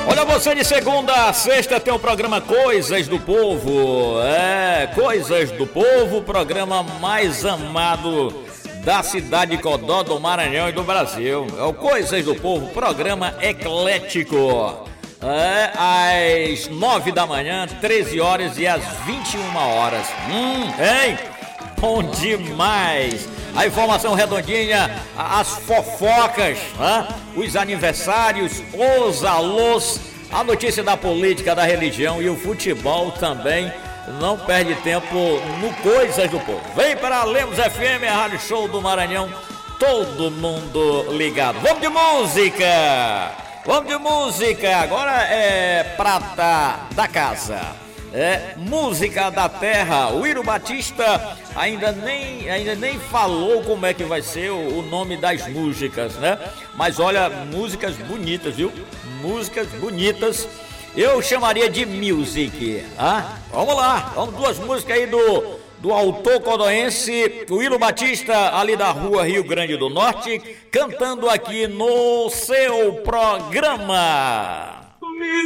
Olha, você de segunda a sexta tem o programa Coisas do Povo. Coisas do Povo, programa mais amado da cidade de Codó, do Maranhão e do Brasil. É o Coisas do Povo, programa eclético. Às 9 da manhã, 13 horas e às 21 horas. Hein? Bom demais! A informação redondinha, as fofocas, os aniversários, os alôs, a notícia da política, da religião e o futebol também. Não perde tempo no Coisas do Povo. Vem para a Lemos FM, a Rádio Show do Maranhão, todo mundo ligado. Vamos de música! Vamos de música! Agora é prata da casa. Música da terra. O Iro Batista ainda nem falou como é que vai ser o nome das músicas, né? Mas olha, músicas bonitas, viu? Músicas bonitas. Eu chamaria de music. Vamos lá, vamos duas músicas aí do autor codoense, o Iro Batista, ali da rua Rio Grande do Norte, cantando aqui no seu programa.